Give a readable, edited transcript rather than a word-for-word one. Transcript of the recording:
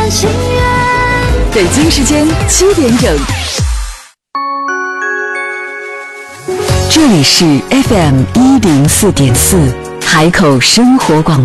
满心愿。 北京时间7点整，这里是 FM104.4海口生活广播。